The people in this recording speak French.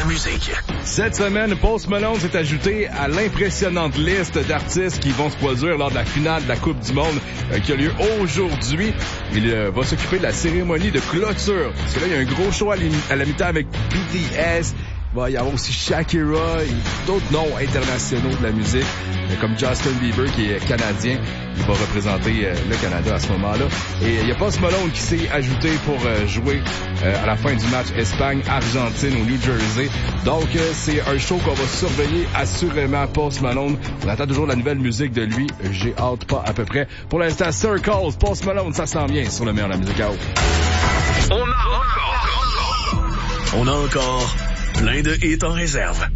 musique. Cette semaine, Post Malone s'est ajouté à l'impressionnante liste d'artistes qui vont se produire lors de la finale de la Coupe du Monde qui a lieu aujourd'hui. Il va s'occuper de la cérémonie de clôture. Parce que là, il y a un gros show à la mi-temps avec BTS. Il va y avoir aussi Shakira et d'autres noms internationaux de la musique, comme Justin Bieber qui est canadien. Il va représenter le Canada à ce moment-là. Et il y a Post Malone qui s'est ajouté pour jouer à la fin du match Espagne-Argentine au New Jersey. Donc, c'est un show qu'on va surveiller assurément. Post Malone, on attend toujours la nouvelle musique de lui. J'ai hâte pas à peu près. Pour l'instant, Circles, Post Malone, ça s'en vient sur le meilleur de la musique à haut. On a encore plein de hits en réserve.